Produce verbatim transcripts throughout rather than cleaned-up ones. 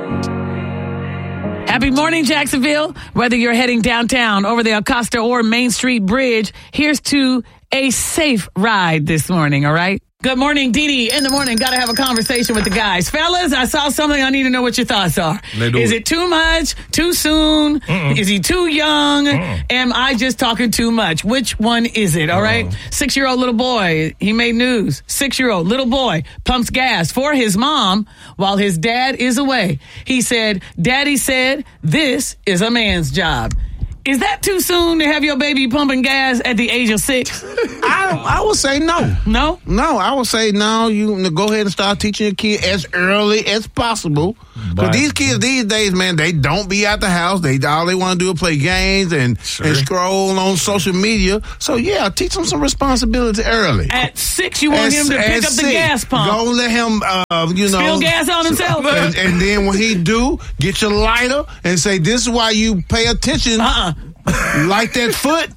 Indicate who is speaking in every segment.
Speaker 1: Happy morning, Jacksonville. Whether you're heading downtown, over the Acosta or Main Street Bridge, here's to a safe ride this morning, all right? Good morning, Dee Dee. In the morning, got to have a conversation with the guys. Fellas, I saw something. I need to know what your thoughts are. Is it. it too much? Too soon? Mm-mm. Is he too young? Mm-mm. Am I just talking too much? Which one is it, all right? Uh-oh. Six-year-old little boy, he made news. Six-year-old little boy pumps gas for his mom while his dad is away. He said, Daddy said, this is a man's job. Is that too soon to have your baby pumping gas at the age of six?
Speaker 2: I, I would say no.
Speaker 1: No?
Speaker 2: No, I would say no. You go ahead and start teaching your kid as early as possible. Because these kids these days, man, they don't be out the house. They All they want to do is play games and, sure. and scroll on social media. So, yeah, teach them some responsibility early.
Speaker 1: At six, you want at, him to pick up six, the gas pump.
Speaker 2: Go let him, uh, you know.
Speaker 1: Spill gas on himself.
Speaker 2: And, and then when he do, get your lighter and say, this is why you pay attention.
Speaker 1: Uh-uh.
Speaker 2: Like that foot.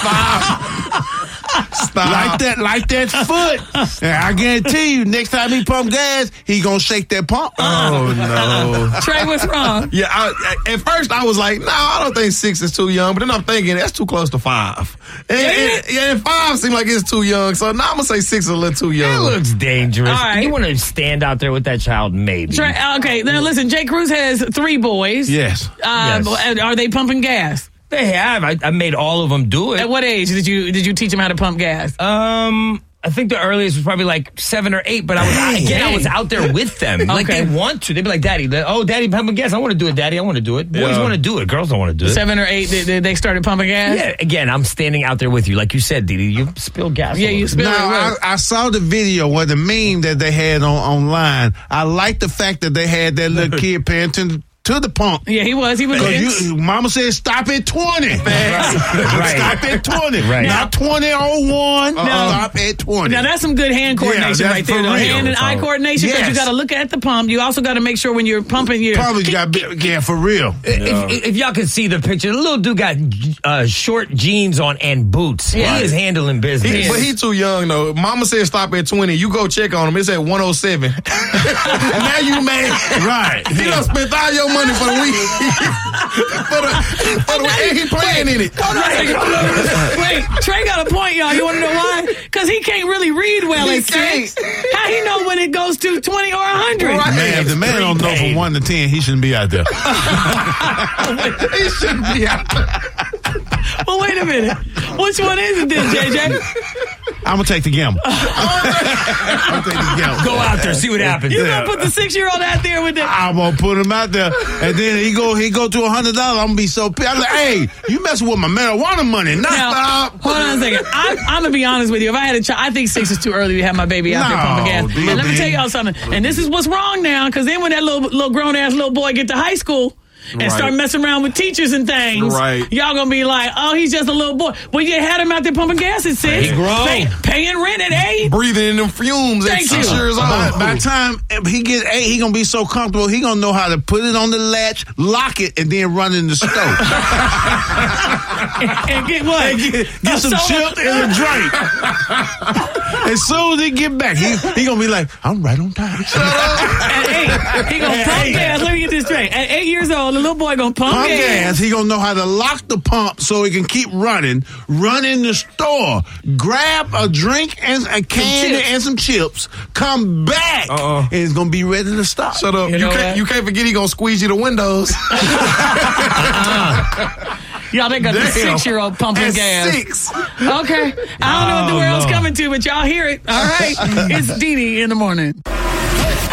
Speaker 2: Stop. Stop. Like that, like that foot. And I guarantee you, next time he pump gas, he gonna shake that pump.
Speaker 3: Oh no,
Speaker 1: Trey, what's wrong?
Speaker 3: Yeah, I, I, at first I was like, no, I don't think six is too young. But then I'm thinking that's too close to five. And, and, yeah, and five seems like it's too young. So now I'm gonna say six is a little too young.
Speaker 4: That looks dangerous.
Speaker 1: All right.
Speaker 4: You want to stand out there with that child, maybe?
Speaker 1: Trey, okay, now listen. Jay Cruz has three boys.
Speaker 2: Yes.
Speaker 1: Uh, yes. Are they pumping gas?
Speaker 4: They have. I, I made all of them do it.
Speaker 1: At what age did you did you teach them how to pump gas?
Speaker 4: Um, I think the earliest was probably like seven or eight. But I was dang, again, dang. I was out there with them. Okay. Like they want to. They'd be like, "Daddy, oh, Daddy, pumping gas. I want to do it, Daddy. I want to do it." Boys yeah. want to do it. Girls don't want to do it.
Speaker 1: Seven or eight, they, they started pumping gas.
Speaker 4: Yeah. Again, I'm standing out there with you, like you said, Dee Dee. You spill gas.
Speaker 1: Yeah, you spill.
Speaker 2: Now, I, I saw the video where the meme that they had on online. I like the fact that they had that little kid paying attention to the pump.
Speaker 1: Yeah, he was. He was.
Speaker 2: You, Mama said, stop at twenty.
Speaker 4: Right.
Speaker 2: Stop at twenty.
Speaker 4: Right.
Speaker 2: Not twenty oh one. No. Stop at twenty.
Speaker 1: Now, that's some good hand coordination yeah, right there. The hand and eye coordination, because yes. you got to look at the pump. You also got to make sure when you're pumping your...
Speaker 2: Probably got to be, yeah, for real.
Speaker 4: If, yeah. if, if y'all could see the picture, the little dude got uh, short jeans on and boots. Yeah. He is handling business.
Speaker 3: He, but he too young, though. Mama said stop at twenty. You go check on him. It's at one oh seven. And now you mad.
Speaker 2: Right.
Speaker 3: He done spent all your money for the week. for the, for the, and he playing
Speaker 1: wait,
Speaker 3: in it.
Speaker 1: Hold on. Wait, Trey got a point, y'all. You want to know why? Because he can't really read well
Speaker 3: he
Speaker 1: at six. How he know when it goes to twenty or one hundred?
Speaker 2: Right. Man, if the man don't know from one to ten, he shouldn't be out there.
Speaker 3: He shouldn't be out there.
Speaker 1: Well, wait a minute. Which one is it then, J J?
Speaker 2: I'm going to take the gamble. I'm going to take the gamble.
Speaker 4: Go out there, see what happens.
Speaker 1: You're going to put the six-year-old out there with the...
Speaker 2: I'm going to put him out there. And then he go he go to one hundred dollars. I'm going to be so pissed. I'm like, hey, you messing with my marijuana money. Nah,
Speaker 1: now,
Speaker 2: stop.
Speaker 1: Hold on a second. I'm, I'm going to be honest with you. If I had a child, I think six is too early to have my baby out
Speaker 2: no,
Speaker 1: there pumping gas. And let me tell y'all something. And this is what's wrong now, because then when that little, little grown-ass little boy get to high school... and right. start messing around with teachers and things.
Speaker 3: Right.
Speaker 1: Y'all gonna be like, oh, he's just a little boy. Well, you had him out there pumping gas at six.
Speaker 4: He grown.
Speaker 1: Pay, paying rent at eight.
Speaker 3: Breathing in them fumes
Speaker 1: Thank
Speaker 3: at six
Speaker 1: you.
Speaker 3: years old.
Speaker 2: By, by the time he get eight, he gonna be so comfortable, he gonna know how to put it on the latch, lock it, and then run in the stove.
Speaker 1: and, and get what?
Speaker 2: And get, get some chips and a drink. As soon as he get back, he, he gonna be like, I'm right on time.
Speaker 1: At eight, he gonna pump gas. Let me get this straight. At eight years old, the little boy gonna pump,
Speaker 2: pump
Speaker 1: gas.
Speaker 2: gas. He gonna know how to lock the pump so he can keep running. Run in the store, grab a drink and a candy and some chips. Come back, uh-uh. and it's gonna be ready to stop.
Speaker 3: Shut up! You, you can't. What? You can't forget he gonna squeeze you the windows.
Speaker 1: uh-uh. Y'all, they got Damn. the six-year-old pumping
Speaker 3: At
Speaker 1: gas.
Speaker 3: Six.
Speaker 1: Okay. I don't know what the world's oh, no. coming to, but y'all hear it. All right. It's Dee Dee in the morning.